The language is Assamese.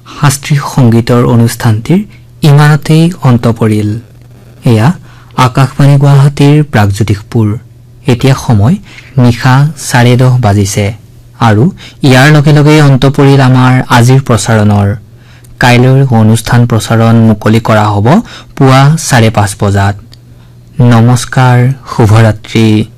শাস্ত্ৰীয় সংগীতৰ অনুষ্ঠানটিৰ ইমানতেই অন্ত পৰিল। এয়া আকাশবাণী গুৱাহাটীৰ প্ৰাগজ্যোতিষপুৰ। এতিয়া সময় নিশা 10:30 বাজিছে আৰু ইয়াৰ লগে লগে অন্ত পৰিল আমাৰ আজিৰ প্ৰচাৰণৰ। কাইলৈৰ অনুষ্ঠান প্ৰচাৰণ মুকলি কৰা হ'ব পুৱা 5:30 বজাত। নমস্কাৰ, শুভৰাত্ৰি।